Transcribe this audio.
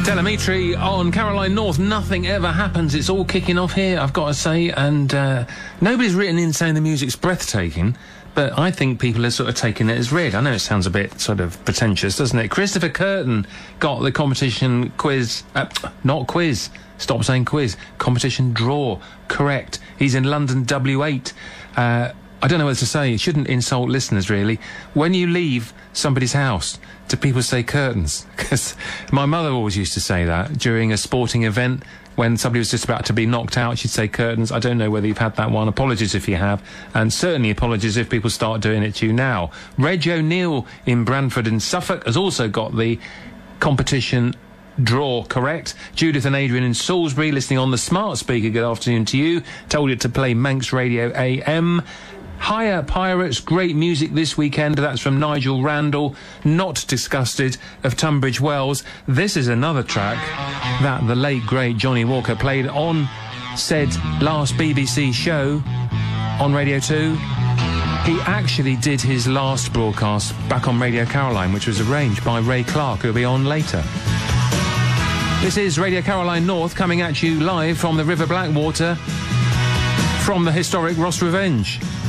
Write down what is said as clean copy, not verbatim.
Telemetry on Caroline North. Nothing ever happens. It's all kicking off here, I've got to say. And nobody's written in saying the music's breathtaking, but I think people are sort of taking it as read. I know it sounds a bit sort of pretentious, doesn't it? Christopher Curtin got the competition quiz... not quiz. Stop saying quiz. Competition draw. Correct. He's in London W8. I don't know what to say. It shouldn't insult listeners, really. When you leave somebody's house, do people say curtains? Because my mother always used to say that during a sporting event. When somebody was just about to be knocked out, she'd say curtains. I don't know whether you've had that one. Apologies if you have. And certainly apologies if people start doing it to you now. Reg O'Neill in Branford in Suffolk has also got the competition draw correct. Judith and Adrian in Salisbury listening on the smart speaker. Good afternoon to you. Told it to play Manx Radio AM. Higher Pirates, great music this weekend. That's from Nigel Randall. Not disgusted of Tunbridge Wells. This is another track that the late great Johnny Walker played on said last BBC show on Radio 2. He actually did his last broadcast back on Radio Caroline, which was arranged by Ray Clark, who'll be on later. This is Radio Caroline North coming at you live from the River Blackwater from the historic Ross Revenge.